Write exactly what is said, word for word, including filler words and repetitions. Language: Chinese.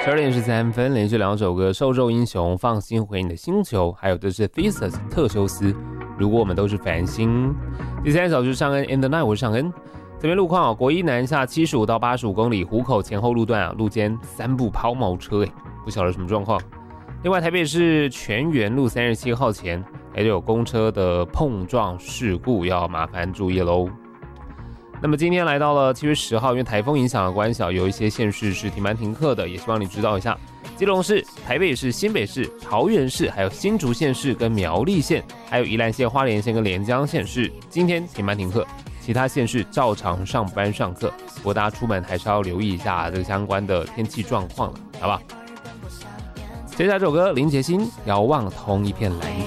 十二点十三分，连续两首歌，受咒英雄放心回你的星球，还有的是 Thesis 特修斯，如果我们都是繁星。第三首是尚恩 In the Night， 我是尚恩。这边路况啊，国一南下七十五到八十五公里，湖口前后路段啊，路肩三部抛锚车，哎，不晓得什么状况。另外，台北市全园路三十七号前，也有公车的碰撞事故，要麻烦注意喽。那么今天来到了七月十号，因为台风影响的关系，有一些县市是停班停课的，也希望你知道一下。基隆市、台北市、新北市、桃园市，还有新竹县市跟苗栗县，还有宜兰县、花莲县跟连江县市，今天停班停课。其他县市照常上班上课，不过大家出门还是要留意一下这个相关的天气状况了，好不好？接下来这首歌，林杰星《遥望同一片蓝》。